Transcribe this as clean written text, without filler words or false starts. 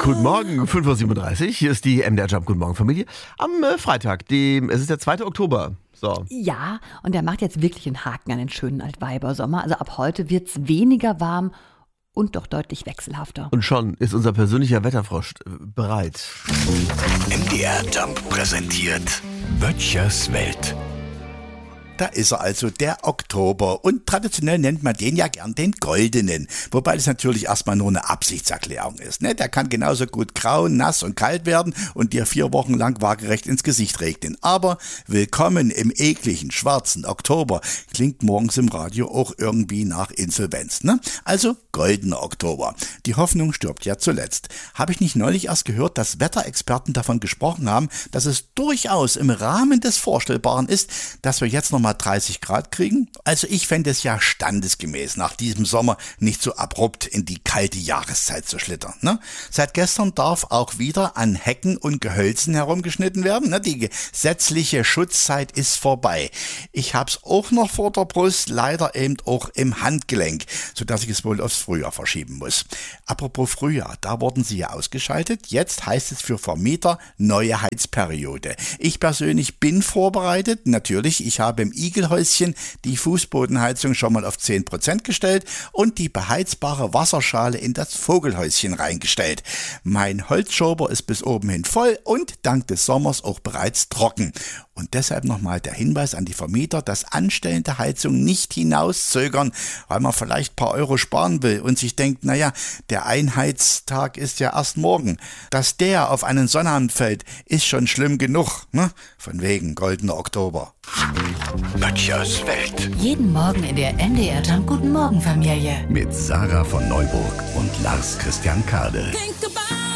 Guten Morgen, 5.37 Uhr. Hier ist die MDR Jump. Guten Morgen, Familie. Am Freitag, es ist der 2. Oktober. So. Ja, und der macht jetzt wirklich einen Haken an den schönen Altweibersommer. Also ab heute wird es weniger warm und doch deutlich wechselhafter. Und schon ist unser persönlicher Wetterfrosch bereit. MDR Jump präsentiert Böttchers Welt. Da ist er also, der Oktober. Und traditionell nennt man den ja gern den Goldenen. Wobei das natürlich erstmal nur eine Absichtserklärung ist. Ne? Der kann genauso gut grau, nass und kalt werden und dir 4 Wochen lang waagerecht ins Gesicht regnen. Aber willkommen im ekligen, schwarzen Oktober klingt morgens im Radio auch irgendwie nach Insolvenz. Ne? Also goldener Oktober. Die Hoffnung stirbt ja zuletzt. Habe ich nicht neulich erst gehört, dass Wetterexperten davon gesprochen haben, dass es durchaus im Rahmen des Vorstellbaren ist, dass wir jetzt noch mal 30 Grad kriegen? Also ich fände es ja standesgemäß, nach diesem Sommer nicht so abrupt in die kalte Jahreszeit zu schlittern. Ne? Seit gestern darf auch wieder an Hecken und Gehölzen herumgeschnitten werden. Ne? Die gesetzliche Schutzzeit ist vorbei. Ich hab's auch noch vor der Brust, leider eben auch im Handgelenk, sodass ich es wohl aufs Frühjahr verschieben muss. Apropos Frühjahr, da wurden sie ja ausgeschaltet. Jetzt heißt es für Vermieter neue Heizperiode. Ich persönlich bin vorbereitet. Natürlich, ich habe im Igelhäuschen die Fußbodenheizung schon mal auf 10% gestellt und die beheizbare Wasserschale in das Vogelhäuschen reingestellt. Mein Holzschober ist bis oben hin voll und dank des Sommers auch bereits trocken. Und deshalb nochmal der Hinweis an die Vermieter, das Anstellen der Heizung nicht hinauszögern, weil man vielleicht ein paar Euro sparen will und sich denkt, naja, der Einheitstag ist ja erst morgen. Dass der auf einen Sonnabend fällt, ist schon schlimm genug. Ne? Von wegen goldener Oktober. Böttchers Welt. Jeden Morgen in der MDR Jump Guten Morgen Familie. Mit Sarah von Neuburg und Lars Christian Kade.